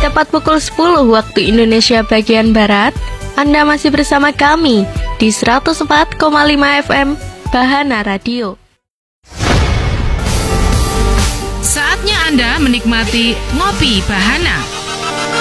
Tepat pukul 10 waktu Indonesia bagian Barat, Anda masih bersama kami di 104,5 FM Bahana Radio. Saatnya Anda menikmati Ngopi Bahana.